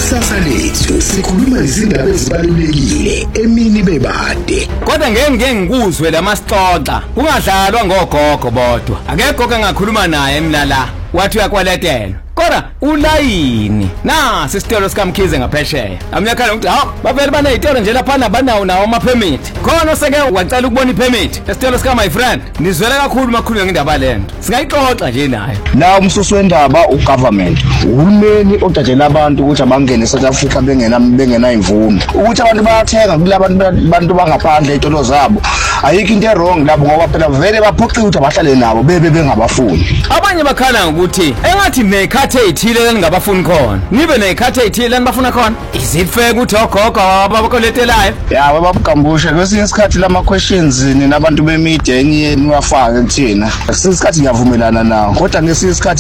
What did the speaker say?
Ikusasa lethu sikhuluma izindaba ezibalulekile emini bebade. Kodwa ngeke ngikuzwe lamasixoxa. Kungadlalwa ngogogo bodwa. Akekho engakhuluma naye mina la. Wathi uyakwaletela. Kodwa ulayini. Nasi isitolo sikaMkhize ngaphesheya. Amnyakhala ukuthi ha bavele banezitolo nje lapha nabanawo nawo ama permit. Khona seke wacela ukubona ipermit. Isitolo sika my friend. Nizwele kakhulu makhulu ngendaba lento. Singayixoxa nje naye. La umsusu wendaba ugovernment. Uhulumeni odatshela abantu ukuthi abangene eSouth Africa bengena imvume. Ukuthi abantu bayathenga kulabantu bangaphandle izitolo zabo. Ayikho into wrong labo ngoba phela vele baphoqile ukuthi abahlale nabo bengabafuni. Abanye bakhala ukuthi engathi nekhathe ethile leningabafuni khona. Nibe nekhathe ethile lenibafuna khona. Is it fair ukuthi ogogo abakoletelayo? Ya babagambusha kwesinye isikhathi lama questions ninabantu bemedia enye niwafake kuthina. Kwesinye isikhathi ngiyavumelana nawo. Kodwa ngesinye isikhathi